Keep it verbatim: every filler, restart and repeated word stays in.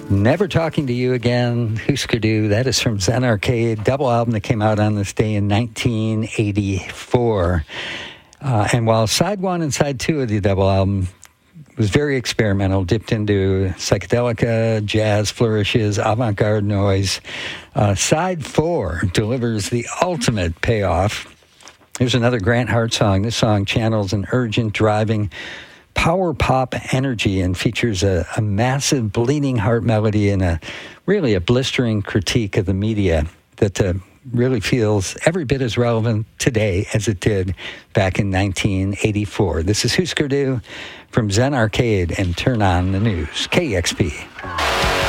Never Talking to You Again, Husker Du. That is from Zen Arcade, double album that came out on this day in nineteen eighty-four. Uh, and while side one and side two of the double album was very experimental, dipped into psychedelica, jazz flourishes, avant-garde noise, uh, side four delivers the ultimate payoff. Here's another Grant Hart song. This song channels an urgent, driving power pop energy and features a, a massive bleeding heart melody and a really a blistering critique of the media that uh, really feels every bit as relevant today as it did back in nineteen eighty-four. This is Husker Du from Zen Arcade and Turn On the News, K E X P.